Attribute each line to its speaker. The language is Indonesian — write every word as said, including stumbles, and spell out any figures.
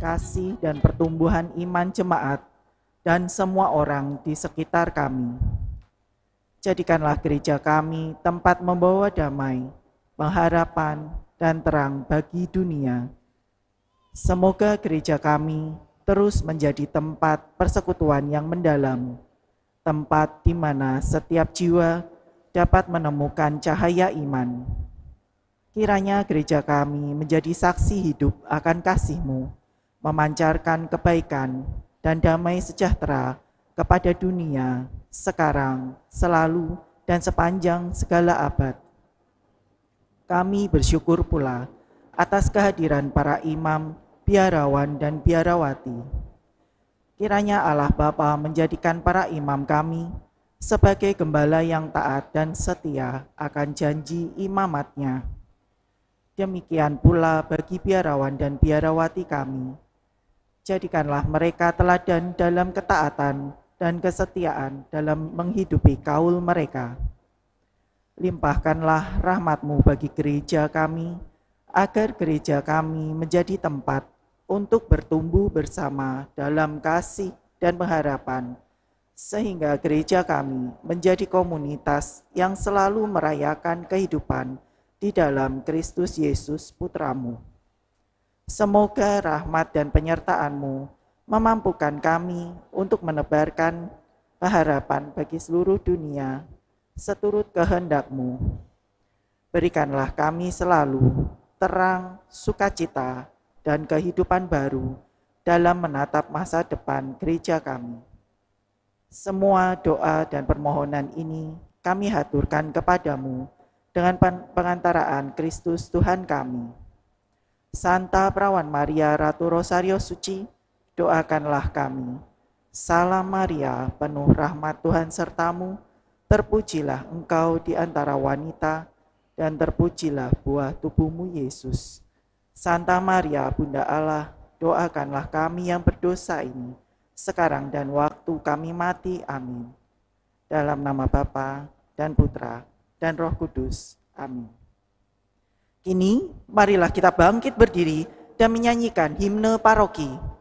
Speaker 1: kasih dan pertumbuhan iman jemaat dan semua orang di sekitar kami. Jadikanlah gereja kami tempat membawa damai, pengharapan, dan terang bagi dunia. Semoga gereja kami terus menjadi tempat persekutuan yang mendalam, tempat di mana setiap jiwa dapat menemukan cahaya iman. Kiranya gereja kami menjadi saksi hidup akan kasih-Mu, memancarkan kebaikan dan damai sejahtera kepada dunia, sekarang, selalu, dan sepanjang segala abad. Kami bersyukur pula atas kehadiran para imam, biarawan, dan biarawati. Kiranya Allah Bapa menjadikan para imam kami sebagai gembala yang taat dan setia akan janji imamatnya. Demikian pula bagi biarawan dan biarawati kami. Jadikanlah mereka teladan dalam ketaatan dan kesetiaan dalam menghidupi kaul mereka. Limpahkanlah rahmat-Mu bagi gereja kami, agar gereja kami menjadi tempat untuk bertumbuh bersama dalam kasih dan pengharapan, sehingga gereja kami menjadi komunitas yang selalu merayakan kehidupan di dalam Kristus Yesus Putra-Mu. Semoga rahmat dan penyertaan-Mu memampukan kami untuk menebarkan harapan bagi seluruh dunia seturut kehendak-Mu. Berikanlah kami selalu terang, sukacita, dan kehidupan baru dalam menatap masa depan gereja kami. Semua doa dan permohonan ini kami haturkan kepadamu dengan pengantaraan Kristus Tuhan kami. Santa Perawan Maria Ratu Rosario Suci, doakanlah kami. Salam Maria, penuh rahmat Tuhan sertamu, terpujilah engkau di antara wanita, dan terpujilah buah tubuhmu Yesus. Santa Maria, Bunda Allah, doakanlah kami yang berdosa ini, sekarang dan waktu kami mati. Amin. Dalam nama Bapa dan Putra dan Roh Kudus. Amin. Kini, marilah kita bangkit berdiri dan menyanyikan himne paroki.